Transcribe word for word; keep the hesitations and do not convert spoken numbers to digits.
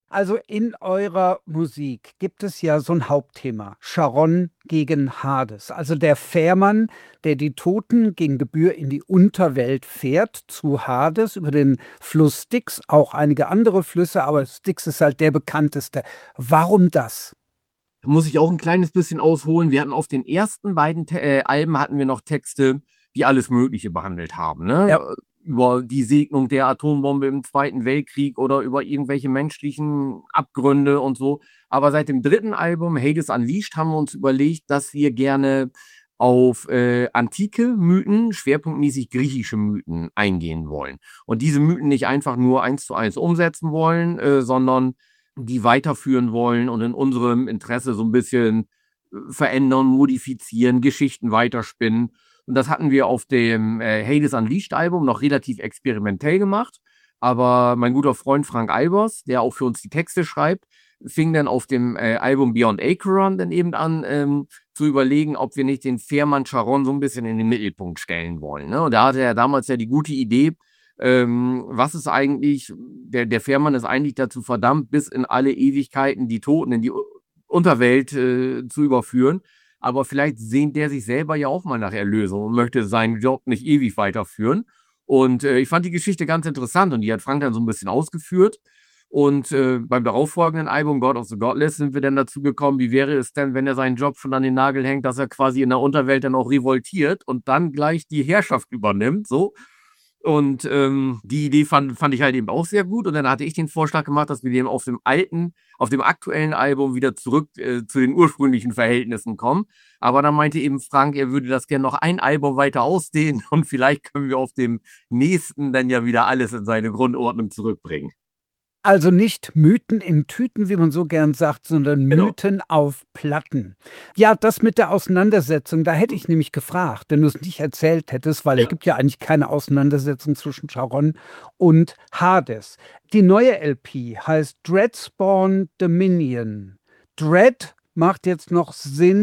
Also in eurer Musik gibt es ja so ein Hauptthema, Charon gegen Hades. Also der Fährmann, der die Toten gegen Gebühr in die Unterwelt fährt, zu Hades über den Fluss Styx, auch einige andere Flüsse, aber Styx ist halt der bekannteste. Warum das? Da muss ich auch ein kleines bisschen ausholen. Wir hatten auf den ersten beiden Te äh, Alben hatten wir noch Texte, die alles Mögliche behandelt haben, Ja. ne? Über die Segnung der Atombombe im Zweiten Weltkrieg oder über irgendwelche menschlichen Abgründe und so. Aber seit dem dritten Album, Hades Unleashed, haben wir uns überlegt, dass wir gerne auf äh, antike Mythen, schwerpunktmäßig griechische Mythen eingehen wollen. Und diese Mythen nicht einfach nur eins zu eins umsetzen wollen, äh, sondern die weiterführen wollen und in unserem Interesse so ein bisschen äh, verändern, modifizieren, Geschichten weiterspinnen. Und das hatten wir auf dem äh, Hades Unleashed Album noch relativ experimentell gemacht. Aber mein guter Freund Frank Albers, der auch für uns die Texte schreibt, fing dann auf dem äh, Album Beyond Acheron dann eben an, ähm, zu überlegen, ob wir nicht den Fährmann Charon so ein bisschen in den Mittelpunkt stellen wollen. Ne? Und da hatte er damals ja die gute Idee, ähm, was ist eigentlich, der, der Fährmann ist eigentlich dazu verdammt, bis in alle Ewigkeiten die Toten in die U- Unterwelt äh, zu überführen. Aber vielleicht sehnt der sich selber ja auch mal nach Erlösung und möchte seinen Job nicht ewig weiterführen. Und äh, ich fand die Geschichte ganz interessant und die hat Frank dann so ein bisschen ausgeführt. Und äh, beim darauffolgenden Album God of the Godless sind wir dann dazu gekommen, wie wäre es denn, wenn er seinen Job schon an den Nagel hängt, dass er quasi in der Unterwelt dann auch revoltiert und dann gleich die Herrschaft übernimmt, so. Und ähm, die Idee fand, fand ich halt eben auch sehr gut. Und dann hatte ich den Vorschlag gemacht, dass wir dem auf dem alten, auf dem aktuellen Album wieder zurück äh, zu den ursprünglichen Verhältnissen kommen. Aber dann meinte eben Frank, er würde das gerne noch ein Album weiter ausdehnen und vielleicht können wir auf dem nächsten dann ja wieder alles in seine Grundordnung zurückbringen. Also nicht Mythen in Tüten, wie man so gern sagt, sondern Genau. Mythen auf Platten. Ja, das mit der Auseinandersetzung, da hätte ich nämlich gefragt, wenn du es nicht erzählt hättest, weil es Ja. gibt ja eigentlich keine Auseinandersetzung zwischen Charon und Hades. Die neue L P heißt Dreadspawn Dominion. Dread macht jetzt noch Sinn